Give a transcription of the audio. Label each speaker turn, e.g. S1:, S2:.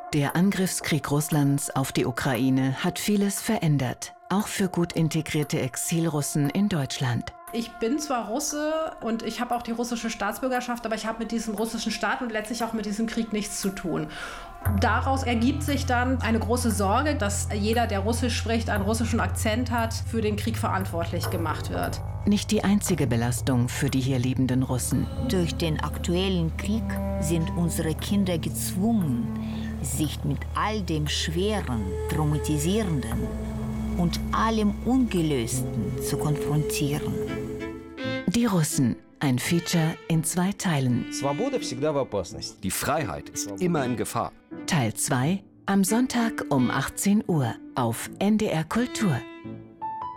S1: Der Angriffskrieg Russlands auf die Ukraine hat vieles verändert, auch für gut integrierte Exilrussen in Deutschland.
S2: Ich bin zwar Russe und ich habe auch die russische Staatsbürgerschaft, aber ich habe mit diesem russischen Staat und letztlich auch mit diesem Krieg nichts zu tun. Daraus ergibt sich dann eine große Sorge, dass jeder, der Russisch spricht, einen russischen Akzent hat, für den Krieg verantwortlich gemacht wird.
S1: Nicht die einzige Belastung für die hier lebenden Russen.
S3: Durch den aktuellen Krieg sind unsere Kinder gezwungen, sich mit all dem Schweren, Traumatisierenden und allem Ungelösten zu konfrontieren.
S1: Die Russen, ein Feature in 2 Teilen.
S4: Die Freiheit ist immer in Gefahr.
S1: Teil 2 am Sonntag um 18 Uhr auf NDR Kultur.